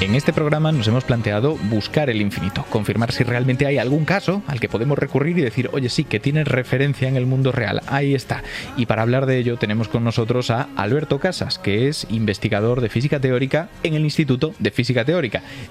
En este programa nos hemos planteado buscar el infinito, confirmar si realmente hay algún caso al que podemos recurrir y decir, oye, sí, que tiene referencia en el mundo real, ahí está. Y para hablar de ello tenemos con nosotros a Alberto Casas, que es investigador de física teórica en el Instituto de Física Teórica.